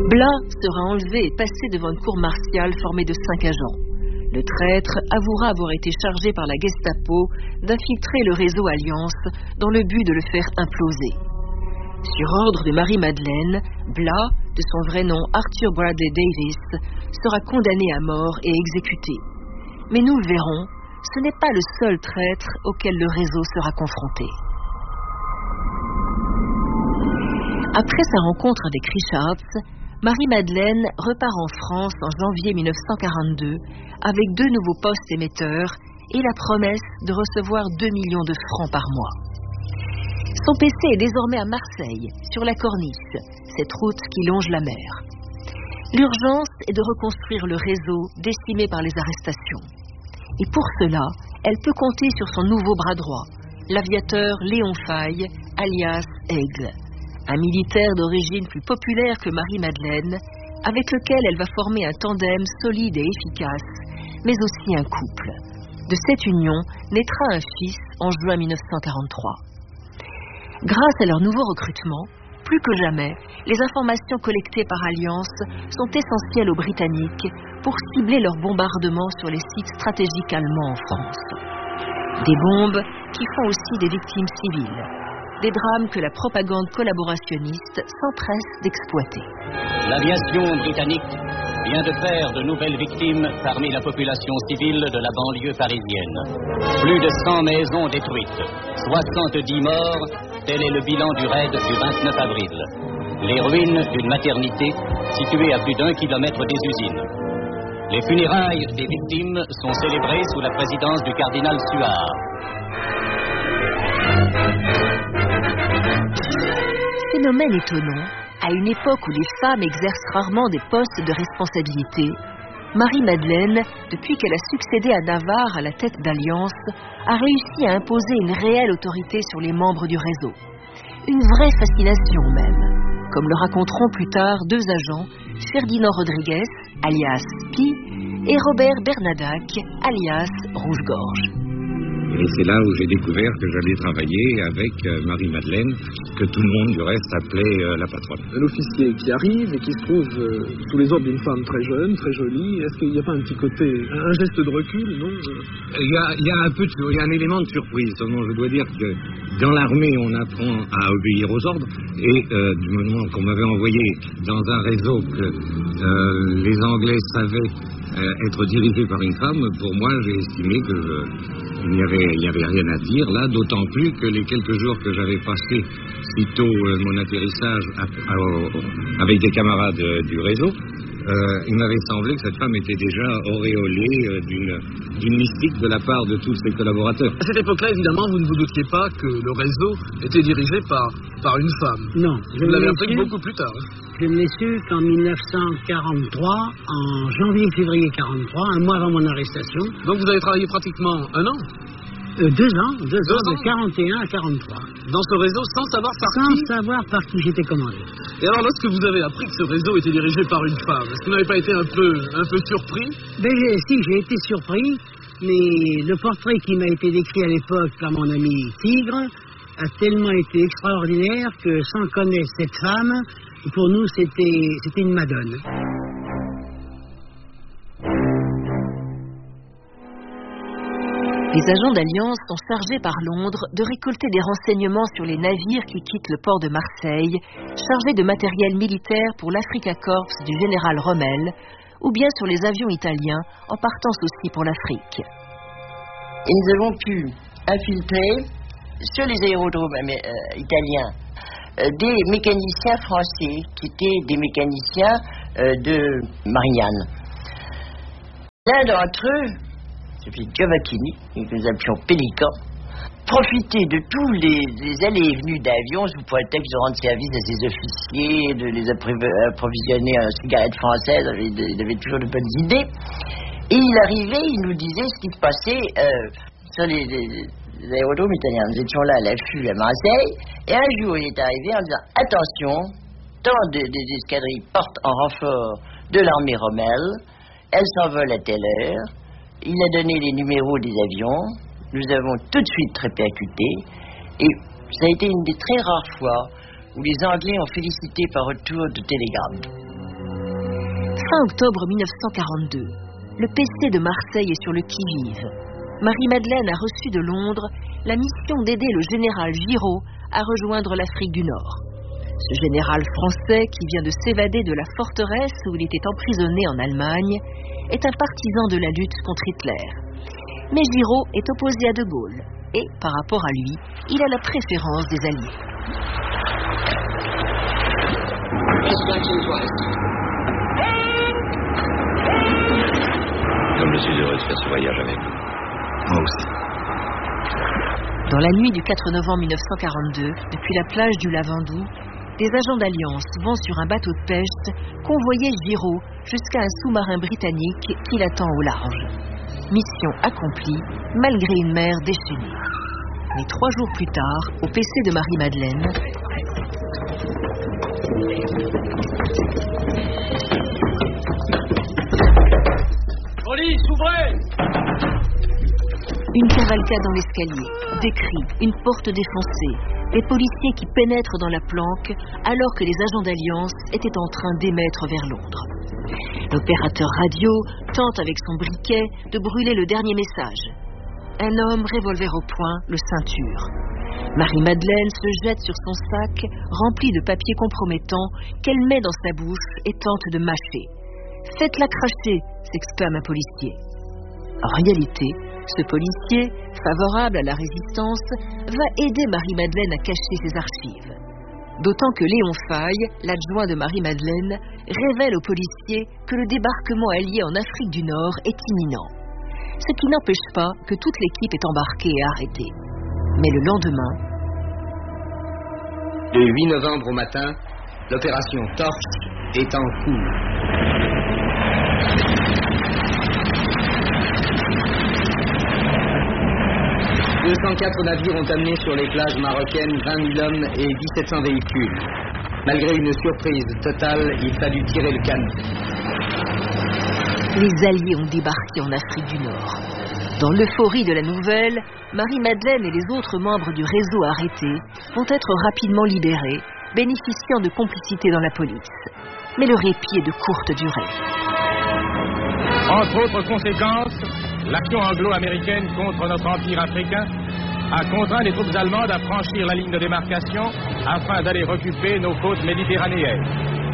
Blas sera enlevé et passé devant une cour martiale formée de 5 agents. Le traître avouera avoir été chargé par la Gestapo d'infiltrer le réseau Alliance dans le but de le faire imploser. Sur ordre de Marie-Madeleine, Blas, de son vrai nom Arthur Bradley Davis, sera condamné à mort et exécuté. Mais nous le verrons, ce n'est pas le seul traître auquel le réseau sera confronté. Après sa rencontre avec Richards, Marie-Madeleine repart en France en janvier 1942 avec 2 nouveaux postes émetteurs et la promesse de recevoir 2 millions de francs par mois. Son PC est désormais à Marseille, sur la Corniche, cette route qui longe la mer. L'urgence est de reconstruire le réseau décimé par les arrestations. Et pour cela, elle peut compter sur son nouveau bras droit, l'aviateur Léon Faye, alias Aigle, un militaire d'origine plus populaire que Marie-Madeleine, avec lequel elle va former un tandem solide et efficace, mais aussi un couple. De cette union naîtra un fils en juin 1943. Grâce à leur nouveau recrutement, plus que jamais, les informations collectées par Alliance sont essentielles aux Britanniques pour cibler leurs bombardements sur les sites stratégiques allemands en France. Des bombes qui font aussi des victimes civiles, des drames que la propagande collaborationniste s'empresse d'exploiter. L'aviation britannique vient de faire de nouvelles victimes parmi la population civile de la banlieue parisienne. Plus de 100 maisons détruites, 70 morts, tel est le bilan du raid du 29 avril. Les ruines d'une maternité située à plus d'1 kilomètre des usines. Les funérailles des victimes sont célébrées sous la présidence du cardinal Suard. Phénomène étonnant, à une époque où les femmes exercent rarement des postes de responsabilité, Marie-Madeleine, depuis qu'elle a succédé à Navarre à la tête d'Alliance, a réussi à imposer une réelle autorité sur les membres du réseau. Une vraie fascination même, comme le raconteront plus tard 2 agents, Ferdinand Rodriguez, alias Pi, et Robert Bernadac, alias Rouge-Gorge. Et c'est là où j'ai découvert que j'allais travailler avec Marie-Madeleine, que tout le monde du reste appelait la patronne. Un officier qui arrive et qui se trouve sous les ordres d'une femme très jeune, très jolie, est-ce qu'il n'y a pas un petit côté, un geste de recul, non? Il y a un peu il y a un élément de surprise. Seulement, je dois dire que dans l'armée, on apprend à obéir aux ordres, et du moment qu'on m'avait envoyé dans un réseau que les Anglais savaient être dirigé par une femme, pour moi, j'ai estimé que il n'y avait rien à dire là, d'autant plus que les quelques jours que j'avais passés sitôt mon atterrissage avec des camarades du réseau, il m'avait semblé que cette femme était déjà auréolée d'une mystique de la part de tous ses collaborateurs. À cette époque-là, évidemment, vous ne vous doutiez pas que le réseau était dirigé par une femme. Non. Vous l'avez appris beaucoup plus tard. Je ne l'ai su qu'en 1943, en janvier-février 43, un mois avant mon arrestation. Donc vous avez travaillé pratiquement 1 an? 2 ans, de 41 à 43. Dans ce réseau, sans savoir par qui? Sans savoir par qui j'étais commandé. Et alors, lorsque vous avez appris que ce réseau était dirigé par une femme, est-ce que vous n'avez pas été un peu surpris? Si, j'ai été surpris, mais le portrait qui m'a été décrit à l'époque par mon ami Tigre a tellement été extraordinaire que, sans connaître cette femme, pour nous, c'était une madone. Les agents d'Alliance sont chargés par Londres de récolter des renseignements sur les navires qui quittent le port de Marseille, chargés de matériel militaire pour l'Africa Corps du général Rommel, ou bien sur les avions italiens en partance aussi pour l'Afrique. Et nous avons pu infiltrer sur les aérodromes italiens des mécaniciens français qui étaient des mécaniciens de Marignane. L'un d'entre eux, c'est Giovacchini, que nous appelions Pélican, profitait de tous les allées et venues d'avions sous prétexte de rendre service à ses officiers, de les approvisionner en cigarettes françaises. Il avait toujours de bonnes idées. Et il arrivait, il nous disait ce qui se passait sur les aérodromes italiens. Nous étions là à l'affût à Marseille, et un jour il est arrivé en disant « Attention, tant des escadrilles partent en renfort de l'armée Rommel, elles s'envolent à telle heure. » Il a donné les numéros des avions, nous avons tout de suite répercuté, et ça a été une des très rares fois où les Anglais ont félicité par retour de télégramme. Fin octobre 1942, le PC de Marseille est sur le qui-vive. Marie-Madeleine a reçu de Londres la mission d'aider le général Giraud à rejoindre l'Afrique du Nord. Ce général français, qui vient de s'évader de la forteresse où il était emprisonné en Allemagne, est un partisan de la lutte contre Hitler. Mais Giraud est opposé à De Gaulle et, par rapport à lui, il a la préférence des Alliés. Comme je suis heureux de faire ce voyage avec vous. Moi aussi. Dans la nuit du 4 novembre 1942, depuis la plage du Lavandou, des agents d'Alliance vont sur un bateau de pêche convoyer Giraud jusqu'à un sous-marin britannique qui l'attend au large. Mission accomplie, malgré une mer déchaînée. Mais 3 jours plus tard, au PC de Marie-Madeleine, Police, ouvrez! Une cavalcade dans l'escalier, des cris, une porte défoncée, les policiers qui pénètrent dans la planque alors que les agents d'Alliance étaient en train d'émettre vers Londres. L'opérateur radio tente avec son briquet de brûler le dernier message. Un homme, revolver au poing, le ceinture. Marie-Madeleine se jette sur son sac rempli de papiers compromettants qu'elle met dans sa bouche et tente de mâcher. « Faites-la cracher !» s'exclame un policier. En réalité, ce policier, favorable à la résistance, va aider Marie-Madeleine à cacher ses archives. D'autant que Léon Faye, l'adjoint de Marie-Madeleine, révèle aux policiers que le débarquement allié en Afrique du Nord est imminent. Ce qui n'empêche pas que toute l'équipe est embarquée et arrêtée. Mais le lendemain... Le 8 novembre au matin, l'opération Torche est en cours. 204 navires ont amené sur les plages marocaines 20 000 hommes et 1700 véhicules. Malgré une surprise totale, il fallut tirer le canon. Les Alliés ont débarqué en Afrique du Nord. Dans l'euphorie de la nouvelle, Marie-Madeleine et les autres membres du réseau arrêtés vont être rapidement libérés, bénéficiant de complicité dans la police. Mais le répit est de courte durée. Entre autres conséquences, l'action anglo-américaine contre notre empire africain a contraint les troupes allemandes à franchir la ligne de démarcation afin d'aller occuper nos côtes méditerranéennes.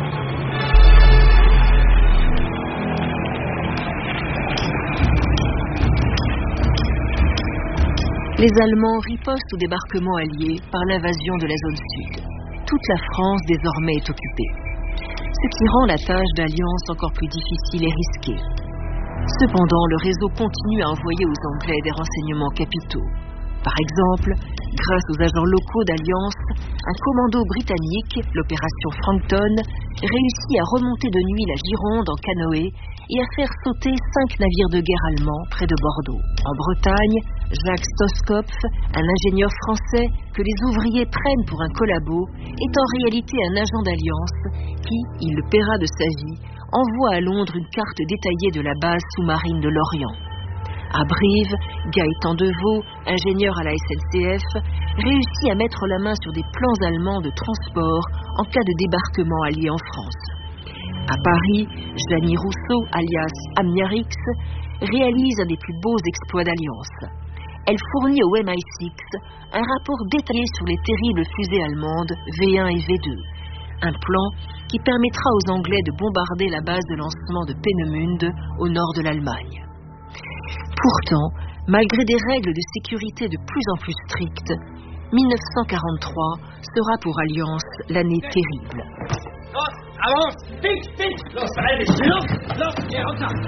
Les Allemands ripostent au débarquement allié par l'invasion de la zone sud. Toute la France désormais est occupée. Ce qui rend la tâche d'alliance encore plus difficile et risquée. Cependant, le réseau continue à envoyer aux Anglais des renseignements capitaux. Par exemple, grâce aux agents locaux d'Alliance, un commando britannique, l'opération Frankton, réussit à remonter de nuit la Gironde en canoë et à faire sauter 5 navires de guerre allemands près de Bordeaux. En Bretagne, Jacques Stoskopf, un ingénieur français que les ouvriers prennent pour un collabo, est en réalité un agent d'Alliance qui, il le paiera de sa vie, envoie à Londres une carte détaillée de la base sous-marine de l'Orient. À Brive, Gaëtan Deveau, ingénieur à la SNCF, réussit à mettre la main sur des plans allemands de transport en cas de débarquement allié en France. À Paris, Janie Rousseau, alias Amniarix, réalise un des plus beaux exploits d'Alliance. Elle fournit au MI6 un rapport détaillé sur les terribles fusées allemandes V1 et V2. Un plan qui permettra aux Anglais de bombarder la base de lancement de Peenemünde au nord de l'Allemagne. Pourtant, malgré des règles de sécurité de plus en plus strictes, 1943 sera pour Alliance l'année terrible. Avance! Vite! Vite! Los, allez, los, viens, rentre là!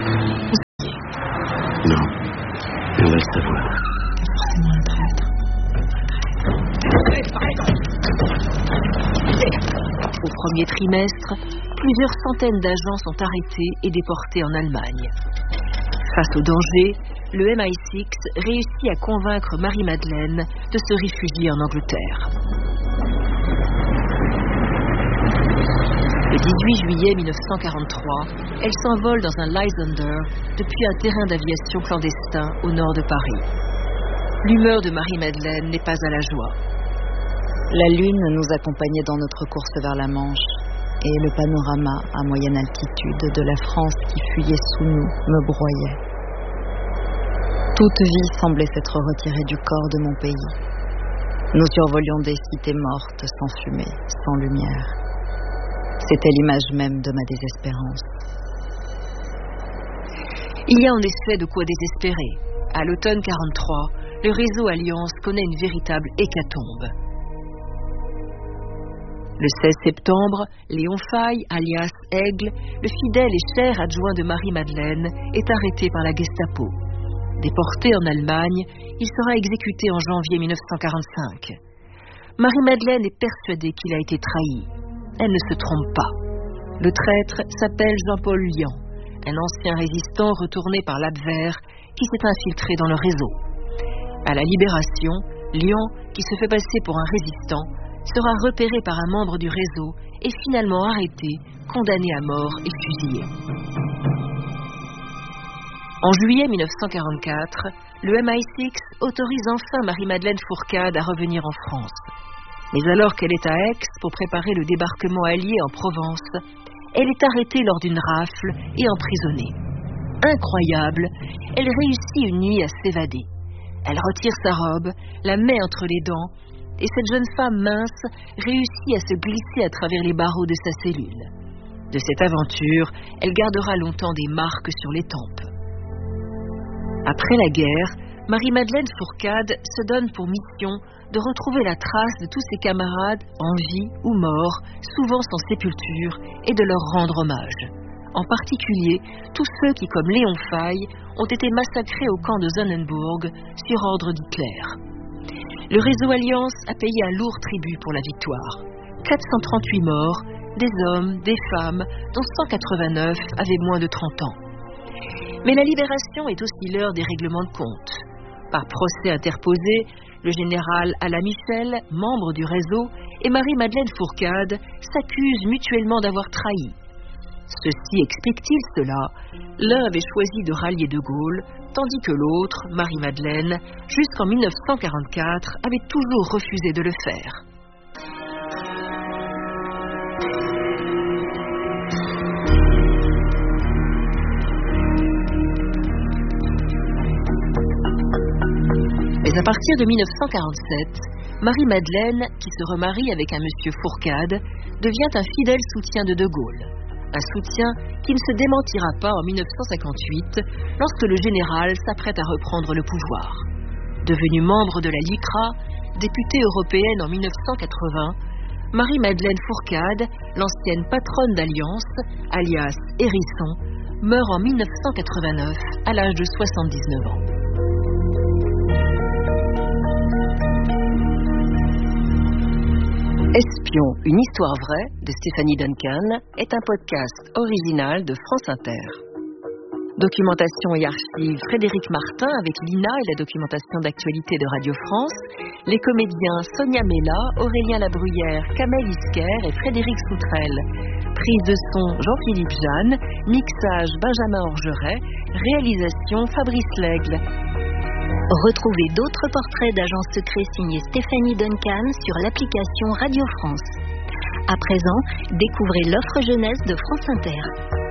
Non, mais on va le savoir. Forcément un traître. Au premier trimestre, plusieurs centaines d'agents sont arrêtés et déportés en Allemagne. Face au danger, le MI6 réussit à convaincre Marie-Madeleine de se réfugier en Angleterre. Le 18 juillet 1943, elle s'envole dans un Lysander depuis un terrain d'aviation clandestin au nord de Paris. L'humeur de Marie-Madeleine n'est pas à la joie. La lune nous accompagnait dans notre course vers la Manche. et le panorama à moyenne altitude de la France qui fuyait sous nous me broyait. Toute vie semblait s'être retirée du corps de mon pays. Nous survolions des cités mortes, sans fumée, sans lumière. C'était l'image même de ma désespérance. Il y a en effet de quoi désespérer. À l'automne 43, le réseau Alliance connaît une véritable hécatombe. Le 16 septembre, Léon Faye, alias Aigle, le fidèle et cher adjoint de Marie-Madeleine, est arrêté par la Gestapo. Déporté en Allemagne, il sera exécuté en janvier 1945. Marie-Madeleine est persuadée qu'il a été trahi. Elle ne se trompe pas. Le traître s'appelle Jean-Paul Lian, un ancien résistant retourné par l'Abwehr qui s'est infiltré dans le réseau. À la Libération, Lian, qui se fait passer pour un résistant, sera repéré par un membre du réseau et finalement arrêté, condamné à mort et fusillé. En juillet 1944, le MI6 autorise enfin Marie-Madeleine Fourcade à revenir en France. Mais alors qu'elle est à Aix pour préparer le débarquement allié en Provence, elle est arrêtée lors d'une rafle et emprisonnée. Incroyable, elle réussit une nuit à s'évader. Elle retire sa robe, la met entre les dents, et cette jeune femme mince réussit à se glisser à travers les barreaux de sa cellule. De cette aventure, elle gardera longtemps des marques sur les tempes. Après la guerre, Marie-Madeleine Fourcade se donne pour mission de retrouver la trace de tous ses camarades en vie ou morts, souvent sans sépulture, et de leur rendre hommage. En particulier, tous ceux qui, comme Léon Faye, ont été massacrés au camp de Sonnenburg sur ordre d'Hitler. Le réseau Alliance a payé un lourd tribut pour la victoire. 438 morts, des hommes, des femmes, dont 189 avaient moins de 30 ans. Mais la libération est aussi l'heure des règlements de compte. Par procès interposé, le général Alain Michel, membre du réseau, et Marie-Madeleine Fourcade s'accusent mutuellement d'avoir trahi. Ceci explique-t-il cela? L'un avait choisi de rallier De Gaulle, tandis que l'autre, Marie-Madeleine, jusqu'en 1944, avait toujours refusé de le faire. Mais à partir de 1947, Marie-Madeleine, qui se remarie avec un monsieur Fourcade, devient un fidèle soutien de De Gaulle. Un soutien qui ne se démentira pas en 1958, lorsque le général s'apprête à reprendre le pouvoir. Devenue membre de la LICRA, députée européenne en 1980, Marie-Madeleine Fourcade, l'ancienne patronne d'Alliance, alias Hérisson, meurt en 1989 à l'âge de 79 ans. Espion, une histoire vraie de Stéphanie Duncan est un podcast original de France Inter. Documentation et archives Frédéric Martin avec l'INA et la documentation d'actualité de Radio France, les comédiens Sonia Mella, Aurélien Labruyère, Kamel Isker et Frédéric Soutrel. Prise de son Jean-Philippe Jeanne, mixage Benjamin Orgeret, réalisation Fabrice Lègle. Retrouvez d'autres portraits d'agents secrets signés Stéphanie Duncan sur l'application Radio France. À présent, découvrez l'offre jeunesse de France Inter.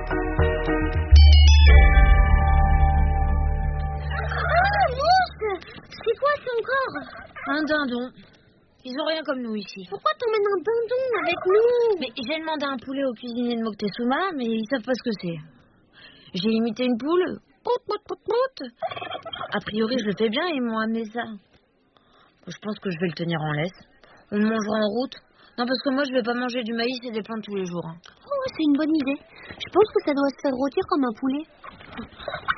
Ah, mousse! C'est quoi ça encore? Un dindon. Ils ont rien comme nous ici. Pourquoi t'emmènes un dindon avec nous? Mais j'ai demandé un poulet au cuisinier de Moctezuma, mais ils savent pas ce que c'est. J'ai imité une poule. A priori, je le fais bien et ils m'ont amené ça. Je pense que je vais le tenir en laisse. On le mangera en route. Non, parce que moi, je vais pas manger du maïs et des plantes tous les jours. Oh, c'est une bonne idée. Je pense que ça doit se faire rôtir comme un poulet.